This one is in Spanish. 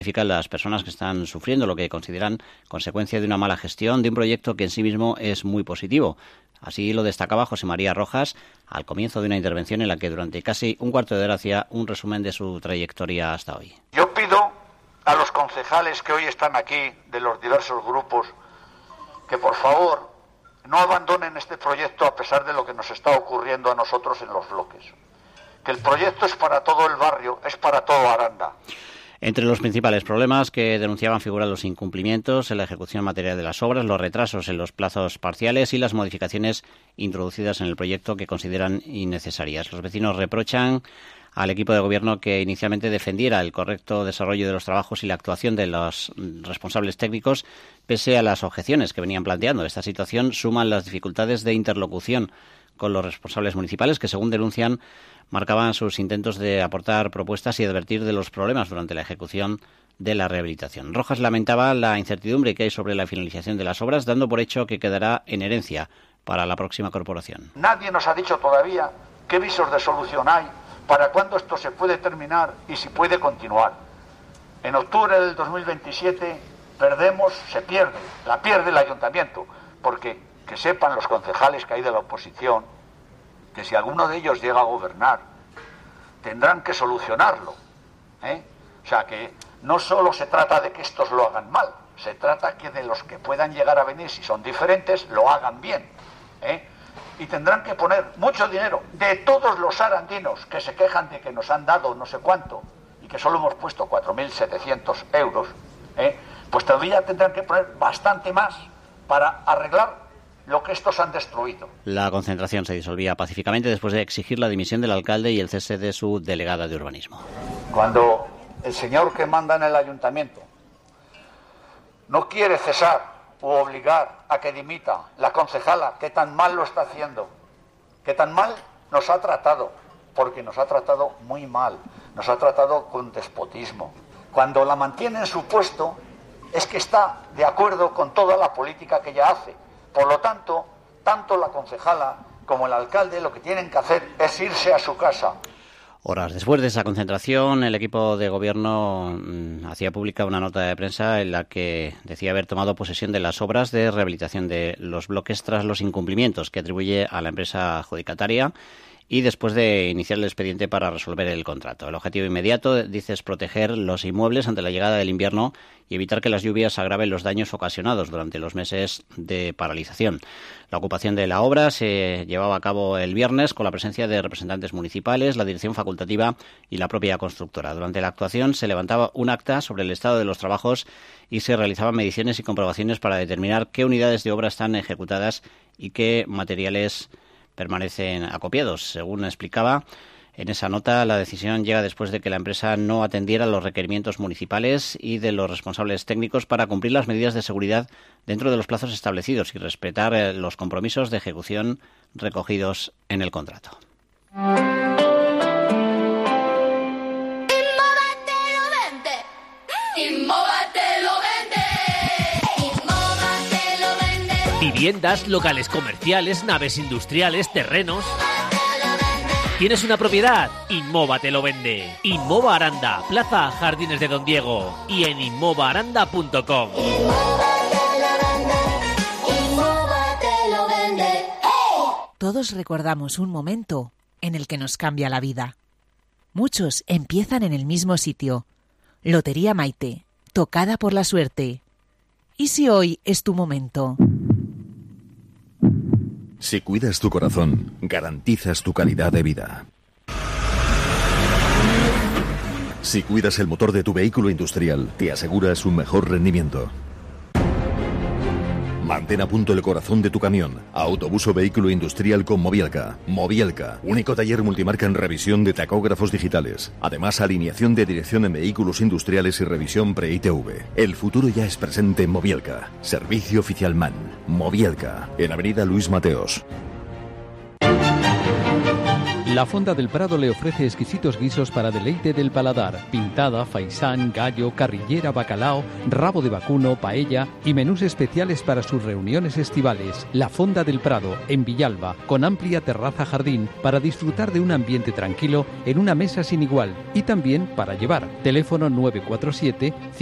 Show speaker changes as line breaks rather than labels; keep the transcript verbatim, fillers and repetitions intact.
las personas que están sufriendo lo que consideran consecuencia de una mala gestión de un proyecto que en sí mismo es muy positivo. Así lo destacaba José María Rojas al comienzo de una intervención en la que durante casi un cuarto de hora hacía un resumen de su trayectoria hasta hoy.
Yo pido a los concejales que hoy están aquí de los diversos grupos que por favor no abandonen este proyecto a pesar de lo que nos está ocurriendo a nosotros en los bloques. Que el proyecto es para todo el barrio, es para todo Aranda.
Entre los principales problemas que denunciaban figuran los incumplimientos en la ejecución material de las obras, los retrasos en los plazos parciales y las modificaciones introducidas en el proyecto que consideran innecesarias. Los vecinos reprochan al equipo de gobierno que inicialmente defendiera el correcto desarrollo de los trabajos y la actuación de los responsables técnicos, pese a las objeciones que venían planteando. Esta situación suma las dificultades de interlocución con los responsables municipales que, según denuncian, marcaban sus intentos de aportar propuestas y advertir de los problemas durante la ejecución de la rehabilitación. Rojas lamentaba la incertidumbre que hay sobre la finalización de las obras, dando por hecho que quedará en herencia para la próxima corporación.
Nadie nos ha dicho todavía qué visos de solución hay, para cuándo esto se puede terminar y si puede continuar. En octubre del dos mil veintisiete perdemos, se pierde, la pierde el ayuntamiento, porque que sepan los concejales que hay de la oposición que si alguno de ellos llega a gobernar, tendrán que solucionarlo, ¿eh? O sea que no solo se trata de que estos lo hagan mal, se trata que de los que puedan llegar a venir, si son diferentes, lo hagan bien, ¿eh? Y tendrán que poner mucho dinero de todos los arandinos que se quejan de que nos han dado no sé cuánto y que solo hemos puesto cuatro mil setecientos euros, ¿eh? Pues todavía tendrán que poner bastante más para arreglar lo que estos han destruido.
La concentración se disolvía pacíficamente después de exigir la dimisión del alcalde y el cese de su delegada de urbanismo.
Cuando el señor que manda en el ayuntamiento no quiere cesar u obligar a que dimita la concejala que tan mal lo está haciendo, que tan mal nos ha tratado, porque nos ha tratado muy mal, nos ha tratado con despotismo. Cuando la mantiene en su puesto es que está de acuerdo con toda la política que ella hace. Por lo tanto, tanto la concejala como el alcalde lo que tienen que hacer es irse a su casa.
Horas después de esa concentración, el equipo de gobierno mmm, hacía pública una nota de prensa en la que decía haber tomado posesión de las obras de rehabilitación de los bloques tras los incumplimientos que atribuye a la empresa adjudicataria y después de iniciar el expediente para resolver el contrato. El objetivo inmediato, dice, es proteger los inmuebles ante la llegada del invierno y evitar que las lluvias agraven los daños ocasionados durante los meses de paralización. La ocupación de la obra se llevaba a cabo el viernes con la presencia de representantes municipales, la dirección facultativa y la propia constructora. Durante la actuación se levantaba un acta sobre el estado de los trabajos y se realizaban mediciones y comprobaciones para determinar qué unidades de obra están ejecutadas y qué materiales permanecen acopiados. Según explicaba en esa nota, la decisión llega después de que la empresa no atendiera los requerimientos municipales y de los responsables técnicos para cumplir las medidas de seguridad dentro de los plazos establecidos y respetar los compromisos de ejecución recogidos en el contrato.
Viviendas, locales comerciales, naves industriales, terrenos. ¿Tienes una propiedad? Inmova te lo vende. Inmova Aranda, Plaza Jardines de Don Diego y en inmova aranda punto com.
Todos recordamos un momento en el que nos cambia la vida. Muchos empiezan en el mismo sitio. Lotería Maite, tocada por la suerte. ¿Y si hoy es tu momento?
Si cuidas tu corazón, garantizas tu calidad de vida. Si cuidas el motor de tu vehículo industrial, te aseguras un mejor rendimiento. Mantén a punto el corazón de tu camión. Autobús o vehículo industrial con Mobielka. Mobielka, único taller multimarca en revisión de tacógrafos digitales. Además, alineación de dirección en vehículos industriales y revisión pre-I T V. El futuro ya es presente en Mobielka. Servicio oficial M A N. Mobielka, en Avenida Luis Mateos.
La Fonda del Prado le ofrece exquisitos guisos para deleite del paladar: pintada, faisán, gallo, carrillera, bacalao, rabo de vacuno, paella y menús especiales para sus reuniones estivales. La Fonda del Prado, en Villalba, con amplia terraza jardín para disfrutar de un ambiente tranquilo en una mesa sin igual y también para llevar. Teléfono nueve cuatro siete